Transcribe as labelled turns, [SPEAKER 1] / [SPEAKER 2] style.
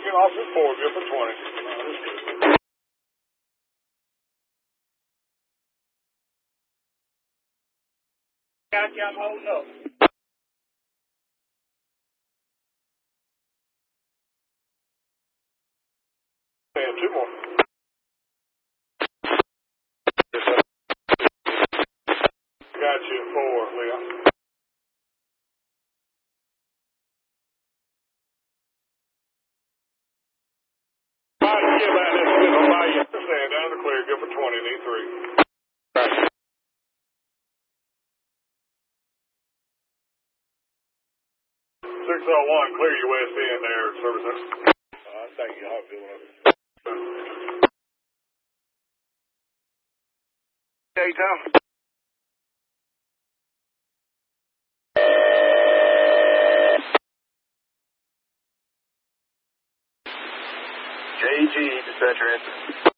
[SPEAKER 1] Officer 4, good for 20. That's good. Got you, I'm holding up. And 2 more. Got you, 4, Leon. Yeah, man, that's good. I'll buy you. Stand down in the clear, good for 20, need 3. Right. 601, clear your west end there, service center. Thank you, I'll feel it. Hey, Tom. JG, dispatcher answer.